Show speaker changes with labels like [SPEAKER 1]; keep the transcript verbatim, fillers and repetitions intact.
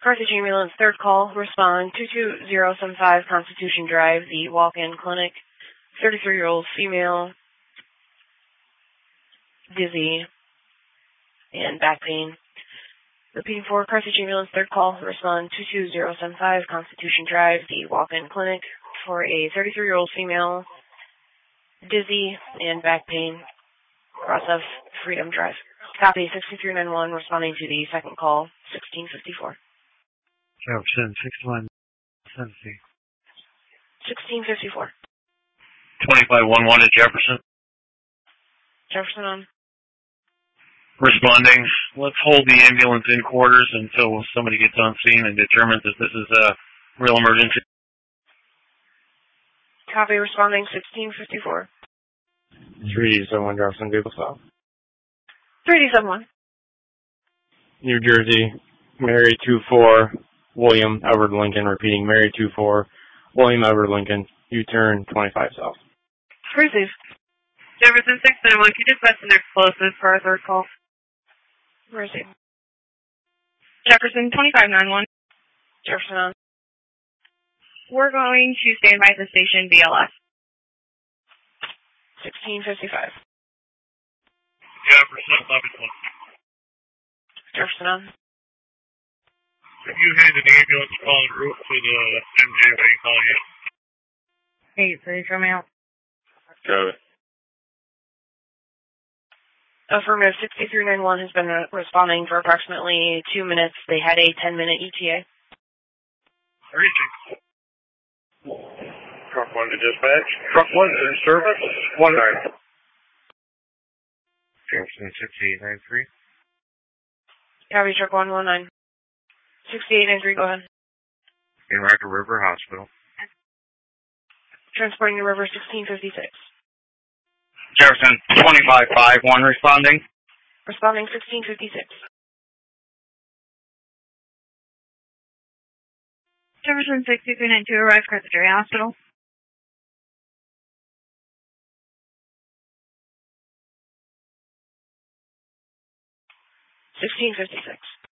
[SPEAKER 1] Carthage Ambulance, third call, respond two two zero seven five Constitution Drive, the walk-in clinic, thirty-three-year-old female, dizzy, and back pain. Repeating for Carthage Ambulance, third call, respond two two zero seven five Constitution Drive, the walk-in clinic, for a thirty-three-year-old female, dizzy, and back pain, cross of Freedom Drive. Copy, sixty-three ninety-one, responding to the second call, sixteen fifty-four.
[SPEAKER 2] Jefferson, sixty-one seventy.
[SPEAKER 1] sixteen fifty-four.
[SPEAKER 3] twenty-five eleven at Jefferson.
[SPEAKER 1] Jefferson on.
[SPEAKER 3] Responding. Let's hold the ambulance in quarters until somebody gets on scene and determines if this is a real emergency.
[SPEAKER 1] Copy, responding, sixteen fifty-four.
[SPEAKER 4] three D seven one Jefferson, Google South.
[SPEAKER 1] three D seven one.
[SPEAKER 4] New Jersey, Mary two four, William Edward Lincoln, repeating Mary two four, William Edward Lincoln, U-turn twenty-five South.
[SPEAKER 1] Receive.
[SPEAKER 5] Jefferson six nine one, can you dispatch the next closest for our third call?
[SPEAKER 1] Receive.
[SPEAKER 5] Jefferson twenty-five ninety-one.
[SPEAKER 1] Jefferson on.
[SPEAKER 5] We're going to stand by at the station B L S.
[SPEAKER 1] sixteen fifty-five.
[SPEAKER 3] Jefferson, eleven one.
[SPEAKER 1] Jefferson on.
[SPEAKER 3] Have you had an ambulance call en route to the M J F A call yet?
[SPEAKER 5] Hey, please come out.
[SPEAKER 4] Go.
[SPEAKER 1] Affirmative, sixty-three ninety-one has been uh, responding for approximately two minutes. They had a ten-minute E T A.
[SPEAKER 3] Reaching.
[SPEAKER 6] Truck one to dispatch. Truck one to service. One nine.
[SPEAKER 2] Jefferson, sixty-eight ninety-three.
[SPEAKER 1] Copy, truck one one nine. sixty-eight ninety-three, go ahead.
[SPEAKER 2] In Racket River Hospital.
[SPEAKER 1] Transporting the river, sixteen fifty-six.
[SPEAKER 3] Jefferson, twenty-five five one responding.
[SPEAKER 1] Responding, sixteen fifty-six.
[SPEAKER 5] Jefferson sixty-three ninety-two, arrive at the Hospital.
[SPEAKER 1] sixteen fifty-six.